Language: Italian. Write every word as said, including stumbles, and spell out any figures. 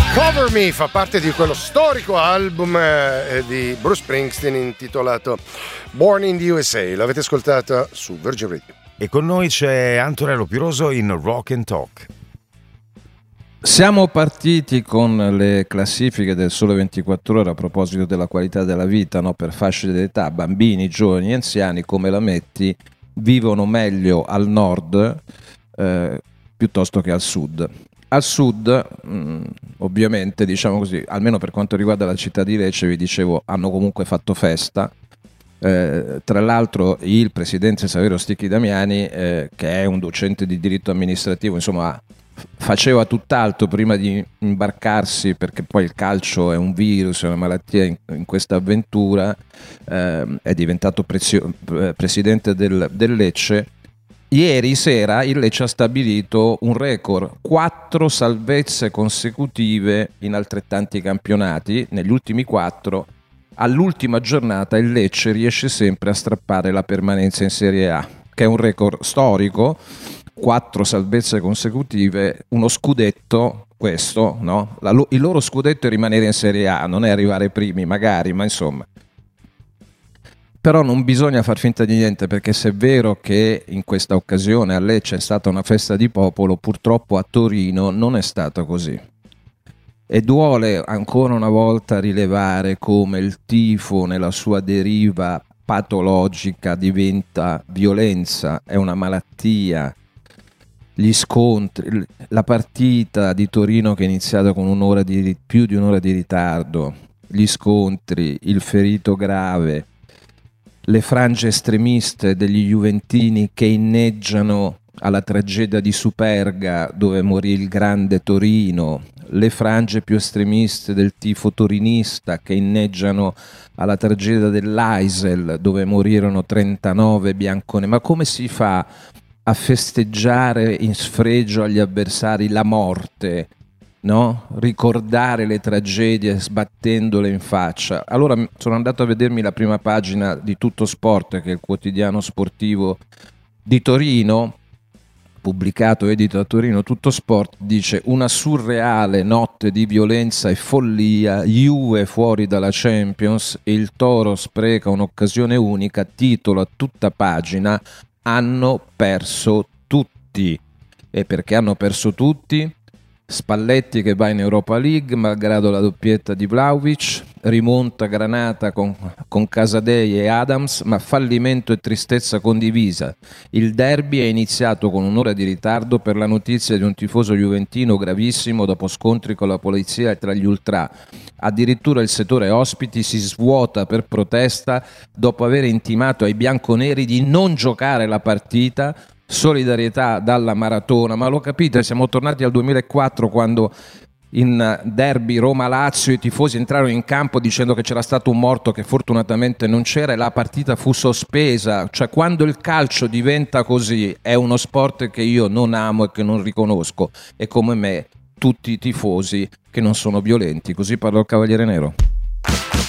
Cover Me fa parte di quello storico album eh, di Bruce Springsteen intitolato Born in the U S A. L'avete ascoltata su Virgin Radio. E con noi c'è Antonello Piroso in Rock and Talk. Siamo partiti con le classifiche del Sole ventiquattro Ore a proposito della qualità della vita, no? Per fasce d'età, bambini, giovani, anziani, come la metti, vivono meglio al nord eh, piuttosto che al sud. Al sud, mh, ovviamente, diciamo così, almeno per quanto riguarda la città di Lecce, vi dicevo, hanno comunque fatto festa. Eh, tra l'altro il presidente Saverio Sticchi Damiani, eh, che è un docente di diritto amministrativo, insomma, faceva tutt'altro prima di imbarcarsi, perché poi il calcio è un virus, è una malattia in, in questa avventura, eh, è diventato prezio, presidente del, del Lecce. Ieri sera il Lecce ha stabilito un record, quattro salvezze consecutive in altrettanti campionati, negli ultimi quattro. All'ultima giornata il Lecce riesce sempre a strappare la permanenza in Serie A, che è un record storico, quattro salvezze consecutive, uno scudetto, questo, no? La, il loro scudetto è rimanere in Serie A, non è arrivare primi magari, ma insomma. Però non bisogna far finta di niente, perché se è vero che in questa occasione a Lecce è stata una festa di popolo, purtroppo a Torino non è stato così. E duole ancora una volta rilevare come il tifo nella sua deriva patologica diventa violenza, è una malattia. Gli scontri, la partita di Torino che è iniziata con un'ora di, più di un'ora di ritardo, gli scontri, il ferito grave, le frange estremiste degli juventini che inneggiano alla tragedia di Superga dove morì il grande Torino, le frange più estremiste del tifo torinista che inneggiano alla tragedia dell'Aisel dove morirono trentanove bianconeri. Ma come si fa a festeggiare in sfregio agli avversari la morte, no? Ricordare le tragedie sbattendole in faccia. Allora sono andato a vedermi la prima pagina di Tutto Sport, che è il quotidiano sportivo di Torino, pubblicato e edito a Torino. Tutto Sport dice: una surreale notte di violenza e follia, Juve fuori dalla Champions e il Toro spreca un'occasione unica, titolo a tutta pagina: hanno perso tutti. E perché hanno perso tutti? Spalletti che va in Europa League malgrado la doppietta di Vlahovic, rimonta Granata con, con Casadei e Adams, ma fallimento e tristezza condivisa. Il derby è iniziato con un'ora di ritardo per la notizia di un tifoso juventino gravissimo dopo scontri con la polizia e tra gli ultra. Addirittura il settore ospiti si svuota per protesta dopo aver intimato ai bianconeri di non giocare la partita. Solidarietà dalla maratona, ma lo capite, siamo tornati al duemilaquattro quando in derby Roma-Lazio i tifosi entrarono in campo dicendo che c'era stato un morto che fortunatamente non c'era e la partita fu sospesa. Cioè, quando il calcio diventa così è uno sport che io non amo e che non riconosco, e come me tutti i tifosi che non sono violenti. Così parlò il Cavaliere Nero.